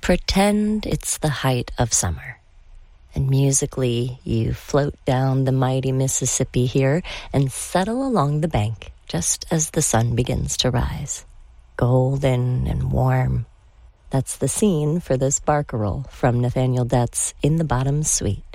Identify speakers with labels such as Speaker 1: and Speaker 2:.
Speaker 1: Pretend it's the height of summer, and musically you float down the mighty Mississippi here and settle along the bank just as the sun begins to rise. Golden and warm. That's the scene for this barcarolle from Nathaniel Dett's In the Bottom Suite.